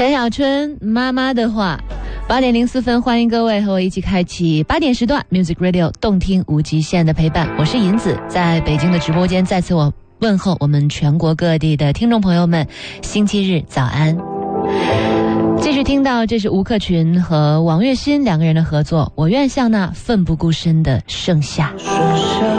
陈小春妈妈的话，8点04分，欢迎各位和我一起开启8点时段 Music Radio 动听无极限的陪伴。我是银子，在北京的直播间，在此我问候我们全国各地的听众朋友们，星期日早安。继续听到，这是吴克群和王栎鑫两个人的合作，我愿像那奋不顾身的盛夏。